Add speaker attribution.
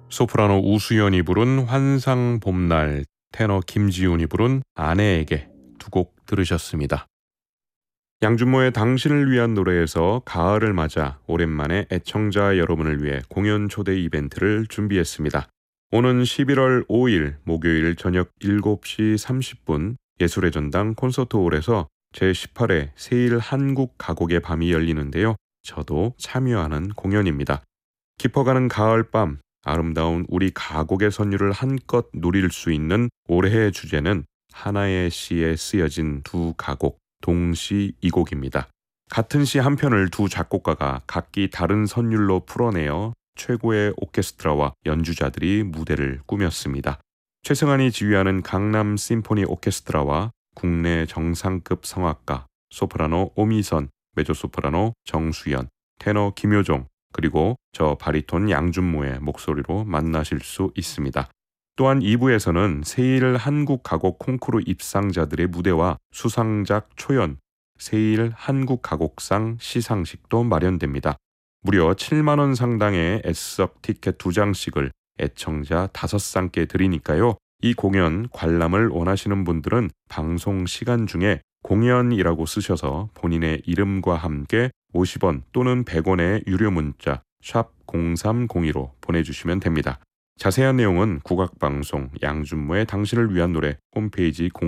Speaker 1: 소프라노 우수연이 부른 환상 봄날, 테너 김지훈이 부른 아내에게 두 곡 들으셨습니다. 양준모의 당신을 위한 노래에서 가을을 맞아 오랜만에 애청자 여러분을 위해 공연 초대 이벤트를 준비했습니다. 오는 11월 5일 목요일 저녁 7시 30분 예술의 전당 콘서트홀에서 제18회 세일 한국 가곡의 밤이 열리는데요. 저도 참여하는 공연입니다. 깊어가는 가을밤, 아름다운 우리 가곡의 선율을 한껏 누릴 수 있는 올해의 주제는 하나의 시에 쓰여진 두 가곡, 동시 이곡입니다. 같은 시 한 편을 두 작곡가가 각기 다른 선율로 풀어내어 최고의 오케스트라와 연주자들이 무대를 꾸몄습니다. 최승환이 지휘하는 강남 심포니 오케스트라와 국내 정상급 성악가, 소프라노 오미선, 메조소프라노 정수연, 테너 김효종, 그리고 저 바리톤 양준모의 목소리로 만나실 수 있습니다. 또한 2부에서는 세일 한국 가곡 콩쿠르 입상자들의 무대와 수상작 초연, 세일 한국 가곡상 시상식도 마련됩니다. 무려 7만 원 상당의 S석 티켓 2장씩을 애청자 5쌍께 드리니까요. 이 공연 관람을 원하시는 분들은 방송 시간 중에 공연이라고 쓰셔서 본인의 이름과 함께 50원 또는 100원의 유료 문자 샵 0302로 보내주시면 됩니다. 자세한 내용은 국악방송 양준모의 당신을 위한 노래 홈페이지